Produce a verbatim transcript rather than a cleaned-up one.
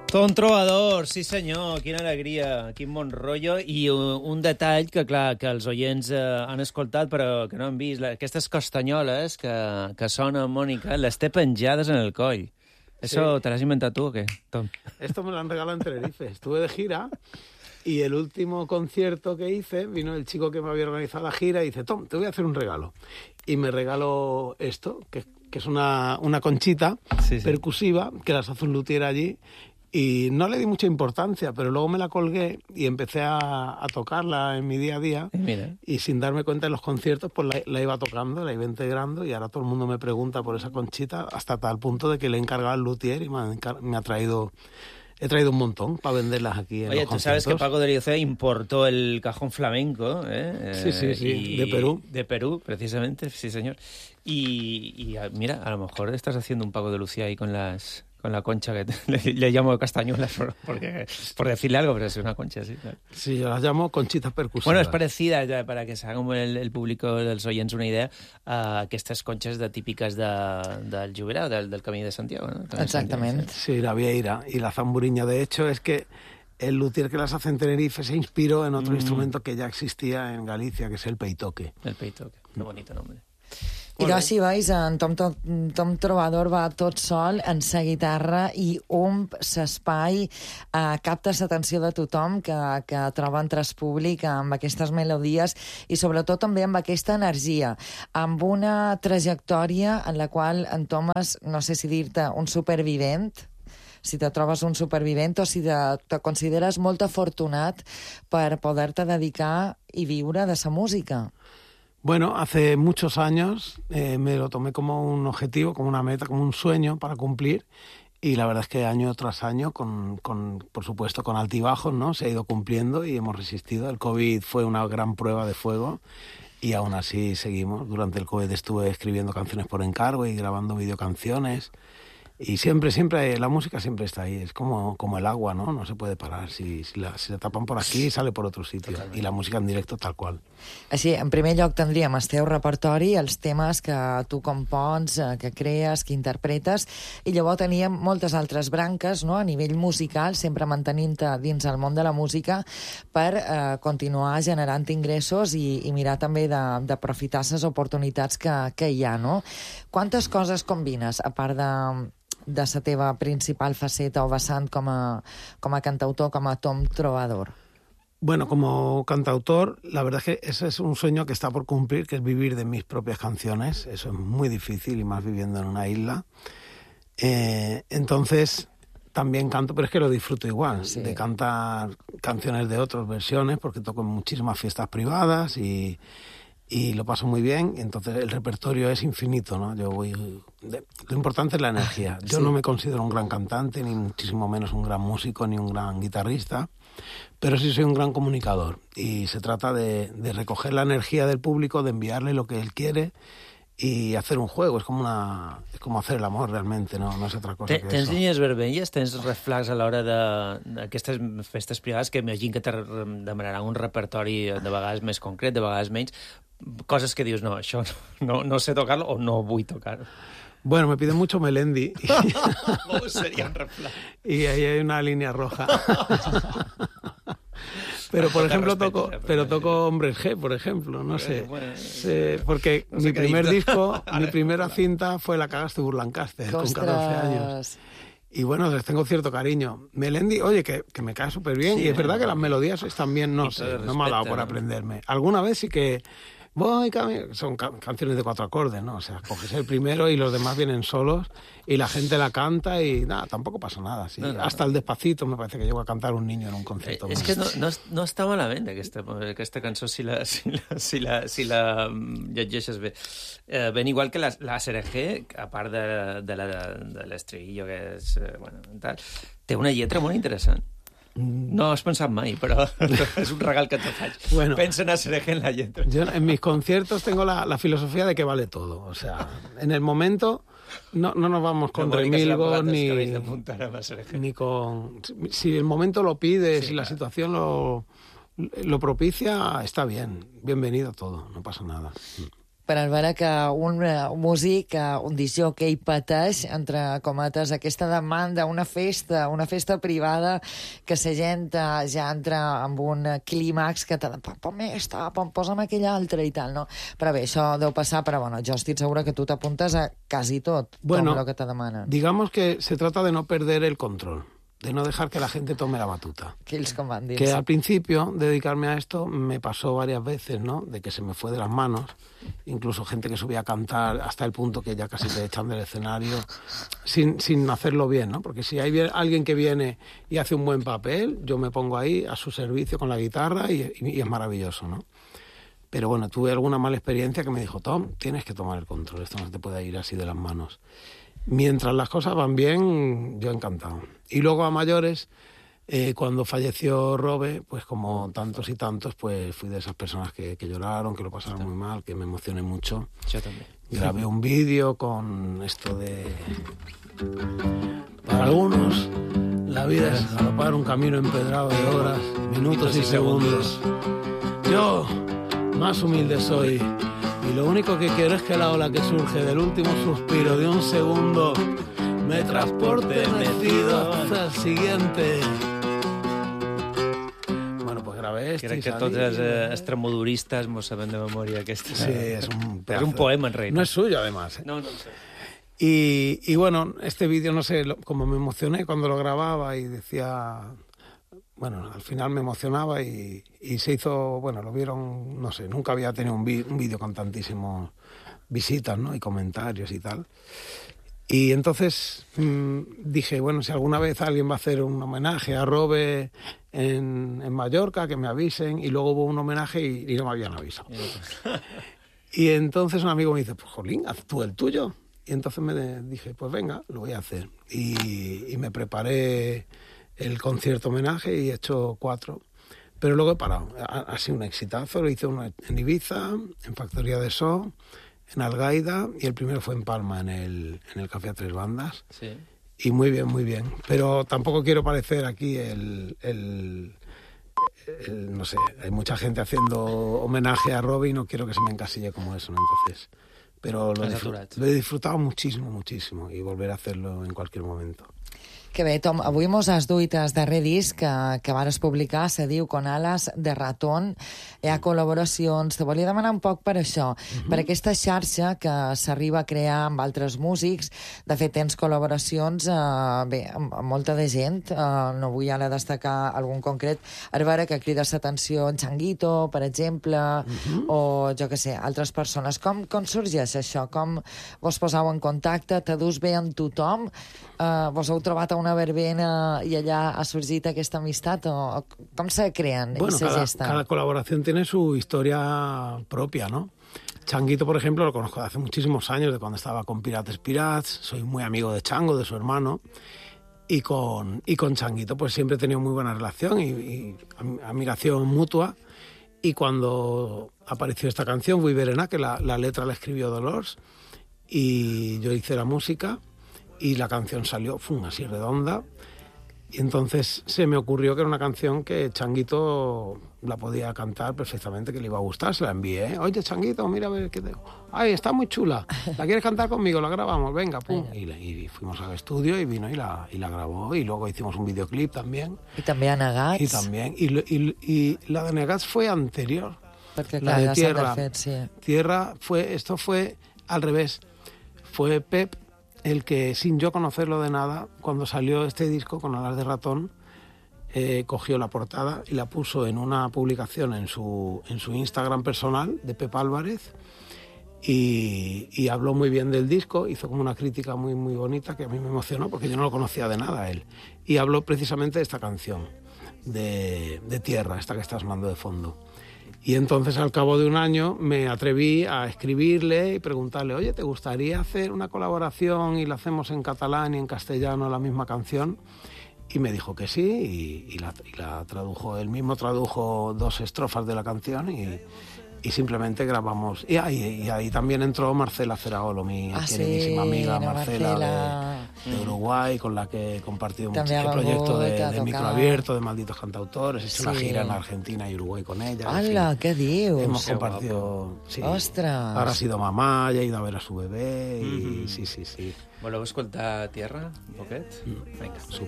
Ton Trovador, sí senyor, quina alegria, quin bon rotllo, i un detall que, clar, que els oients eh, han escoltat però que no han vist, aquestes costanyoles que, que sonen, Mónica, les té penjades en el coll. ¿Eso sí. te lo has inventado tú o qué, Tom? Esto me lo han regalado en Tenerife. Estuve de gira y el último concierto que hice, vino el chico que me había organizado la gira y dice, Tom, te voy a hacer un regalo. Y me regaló esto, que, que es una, una conchita sí, sí. percusiva, que las hace un luthier allí. Y no le di mucha importancia, pero luego me la colgué y empecé a, a tocarla en mi día a día. Mira. Y sin darme cuenta en los conciertos, pues la, la iba tocando, la iba integrando, y ahora todo el mundo me pregunta por esa conchita, hasta tal punto de que le he encargado al luthier y me ha, me ha traído... He traído un montón para venderlas aquí en Oye, los tú sabes que Paco de Liocea importó el cajón flamenco, ¿eh? Sí, sí, sí, y... de Perú. De Perú, precisamente, sí, señor. Y, y mira, a lo mejor estás haciendo un Paco de Lucía ahí con las... con la concha que te, le, le llamo castañuelas porque, por decirle algo, pero es una concha, sí. Claro. Sí, yo las llamo conchitas percusivas. Bueno, es parecida, ya, para que se haga el, el público dels oients una idea, a aquestes conxes de, típiques de, del Jubilat, del, del Camí de Santiago, ¿no? Exactamente. Sí, sí, la vieira y la zamburiña. De hecho, es que el luthier que las hace en Tenerife se inspiró en otro mm. instrumento que ya existía en Galicia, que es el peitoque. El peitoque, qué bonito nombre. I doncs, si veus, en Tom, Tom, Tom Trovador va tot sol en sa guitarra i omp l'espai, eh, capta l'atenció de tothom que, que troba en tras públic amb aquestes melodies i sobretot també amb aquesta energia, amb una trajectòria en la qual en Thomas, no sé si dir-te un supervivent, si te trobes un supervivent o si te, te consideres molt afortunat per poder-te dedicar i viure de sa música. Bueno, hace muchos años eh, me lo tomé como un objetivo, como una meta, como un sueño para cumplir, y la verdad es que año tras año, con, con, por supuesto con altibajos, ¿no? Se ha ido cumpliendo y hemos resistido. El COVID fue una gran prueba de fuego y aún así seguimos. Durante el COVID estuve escribiendo canciones por encargo y grabando videocanciones. Y siempre, siempre, la música siempre está ahí, es como, como el agua, ¿no? No se puede parar, si, si, la, si la tapan por aquí, sale por otro sitio, i la música en directo tal qual. Així, en primer lloc tindríem el teu repertori, els temes que tu compons, que crees, que interpretes, i llavors teníem moltes altres branques, no?, a nivell musical, sempre mantenint-te dins el món de la música per eh, continuar generant ingressos i, i mirar també d'aprofitar les oportunitats que, que hi ha, no? Quantes coses combines, a part de... de la teva principal faceta o vessant com a, com a cantautor, com a Tom Trovador? Bueno, como cantautor, la verdad es que ese es un sueño que está por cumplir, que es vivir de mis propias canciones. Eso es muy difícil, y más viviendo en una isla. Eh, entonces, también canto, pero es que lo disfruto igual, sí. de cantar canciones de otras versiones, porque toco en muchísimas fiestas privadas y... y lo paso muy bien, entonces el repertorio es infinito, ¿no? Yo voy... De, lo importante es la energía. Yo sí. no me considero un gran cantante, ni muchísimo menos un gran músico, ni un gran guitarrista, pero sí soy un gran comunicador, y se trata de, de recoger la energía del público, de enviarle lo que él quiere y hacer un juego. Es como una es como hacer el amor realmente, no, no es otra cosa que tens eso. Tens línies vermelles? Tens reflex a l'hora d'aquestes festes privades que imagino que te demanaran un repertori de vegades més concret, de vegades menys, coses que dius, no, això no, no sé tocar-lo o no vull tocar-lo. Bueno, me piden mucho Melendi. ¿Cómo sería un reflex? Y ahí hay una línea roja. Pero, por ejemplo, toco, pero toco Hombres G, por ejemplo, no sé. sé porque no sé mi primer disco, mi primera cinta fue La cagaste Burlancaster, con catorce años. Y bueno, les tengo cierto cariño. Melendi, oye, que, que me cae súper bien. Sí, y es verdad que las melodías están bien, no sé, no me ha dado por aprenderme. Alguna vez sí que... Voy, son ca canciones de cuatro acordes, ¿no? O sea, coges el primero y los demás vienen solos y la gente la canta y nada, tampoco pasa nada. ¿Sí? No, no, Hasta no. el Despacito me parece que llego a cantar un niño en un concierto. Eh, és que no, no, no està malament aquesta, aquesta cançó si la, si la, si la, si la llegeixes bé. Eh, ben igual que la, la S R G, a part de, de, la, de l'estribillo, que és, eh, bueno, tal, té una lletra molt interessant. No has pensado mai, pero es un regal que te faig. Bueno, pensa en S R G en la letra. Yo en mis conciertos tengo la, la filosofía de que vale todo. O sea, en el momento no, no nos vamos con no, remilgos ni, ni con... Si el momento lo pide, sí, si claro. la situación lo, lo propicia, está bien. Bienvenido todo, no pasa nada. per veure que un, un músic, un discjòquei pateix, entre cometes, aquesta demanda, una festa, una festa privada, que la gent ja entra amb un clímax que te... Pon més, pon, posa'm aquell altre i tal, no? Però bé, això deu passar, però bueno, jo estic segura que tu t'apuntes a quasi tot, bueno, com el que te demanen. Digamos que se trata de no perder el control, de no dejar que la gente tome la batuta. Que ells com van dir. Que al principio de dedicarme a esto me pasó varias veces, ¿no? De que se me fue de las manos, incluso gente que subía a cantar hasta el punto que ya casi te echan del escenario sin, sin hacerlo bien, ¿no? Porque si hay alguien que viene y hace un buen papel, yo me pongo ahí a su servicio con la guitarra y, y, y es maravilloso, ¿no? Pero bueno, tuve alguna mala experiencia que me dijo, Tom, tienes que tomar el control, esto no te puede ir así de las manos. Mientras las cosas van bien, yo encantado. Y luego a mayores, eh, cuando falleció Robe, pues como tantos y tantos, pues fui de esas personas que, que lloraron, que lo pasaron muy mal, que me emocioné mucho. Yo también. Grabé un vídeo con esto de... Para algunos, la vida es galopar un camino empedrado de horas, minutos y segundos. Yo, más humilde soy, y lo único que quiero es que la ola que surge del último suspiro de un segundo me transporte metido hasta el siguiente. Bueno, pues grabé esto. Crec que tots els eh, extremoduristes mos sabem de memòria aquesta. Sí, es un pedazo. Es un poema en realidad. No es suyo, además. ¿eh? No, no sé. Y, y bueno, este vídeo, no sé, lo, como me emocioné cuando lo grababa y decía... Bueno, al final me emocionaba y, y se hizo, bueno, lo vieron, no sé, nunca había tenido un vídeo con tantísimas visitas, ¿no? Y comentarios y tal. Y entonces mmm, dije, bueno, si alguna vez alguien va a hacer un homenaje a Robe en, en Mallorca, que me avisen. Y luego hubo un homenaje y, y no me habían avisado. Y entonces un amigo me dice, pues jolín, haz tú el tuyo. Y entonces me de, dije, pues venga, lo voy a hacer. Y, y me preparé el concierto homenaje y he hecho cuatro, pero luego he parado. Ha, ha sido un exitazo, lo hice uno en Ibiza, en Factoría de So, en Algaida, y el primero fue en Palma, en el, en el Café a Tres Bandas. Sí. Y muy bien, muy bien. Pero tampoco quiero parecer aquí el, el, el... no sé, hay mucha gente haciendo homenaje a Robe y no quiero que se me encasille como eso, ¿no? Entonces... Pero lo, disfrut lo he disfrutado muchísimo, muchísimo, y volver a hacerlo en cualquier momento. Que bé, Tom, avui mos has duit el darrer disc que, que vares publicar, se diu Con alas de ratón. Hi ha col·laboracions. Te volia demanar un poc per això, uh-huh. per aquesta xarxa que s'arriba a crear amb altres músics. De fet, tens col·laboracions eh, bé, amb, amb molta de gent. Eh, no vull ara destacar algun concret. A veure que crides l'atenció en Changuito, per exemple, uh-huh. o jo que sé, altres persones. Com, com sorgeix això? Com vos poseu en contacte? Te dus bé amb tothom? Eh, vos heu trobat a una verbena y allá ha surgido esta amistad, o cómo se crean? Bueno, se cada, cada colaboración tiene su historia propia, ¿no? Changuito, por ejemplo, lo conozco de hace muchísimos años, de cuando estaba con Pirates Pirats, soy muy amigo de Chango, de su hermano, y con, y con Changuito pues siempre he tenido muy buena relación y, y admiración mutua, y cuando apareció esta canción, Vull Verena, que la, la letra la escribió Dolors, y yo hice la música, y la canción salió, fue así redonda, y entonces se me ocurrió que era una canción que Changuito la podía cantar perfectamente, que le iba a gustar, se la envié. Oye, Changuito, mira a ver qué te... Ay, está muy chula, ¿la quieres cantar conmigo? La grabamos, venga, pum. Y, y fuimos al estudio y vino y la, y la grabó, y luego hicimos un videoclip también. Y también a Negats. Y también, y, y, y la de Negats fue anterior. Porque, la claro, de Tierra. Fet, sí. Tierra fue, esto fue al revés, fue Pep el que, sin yo conocerlo de nada, cuando salió este disco con Alas de Ratón, eh, cogió la portada y la puso en una publicación en su, en su Instagram personal de Pep Álvarez, y, y habló muy bien del disco, hizo como una crítica muy, muy bonita que a mí me emocionó porque yo no lo conocía de nada a él, y habló precisamente de esta canción, de, de Tierra, esta que está sonando de fondo. Y entonces, al cabo de un año, me atreví a escribirle y preguntarle, oye, ¿te gustaría hacer una colaboración y la hacemos en catalán y en castellano la misma canción? Y me dijo que sí, y, y, la, y la tradujo, él mismo tradujo dos estrofas de la canción, y, y simplemente grabamos. Y ahí, y ahí también entró Marcela Feraolo, mi ah, queridísima sí, amiga la Marcela, Marcela. de, de Uruguay, con la que he compartido mucho També ha este proyecto de, vengut a de Micro tocar. Abierto, de Malditos Cantautores. He hecho Sí. una gira en Argentina y Uruguay con ella. en Hola, fin. què dius? Hemos Qué compartido. Sí. Ostres. Ahora ha sido mamá, ya ha ido a ver a su bebé. Y Mhm. sí, sí, sí. Voleu escoltar Tierra, un poquet? Mm. Vinga. Súper.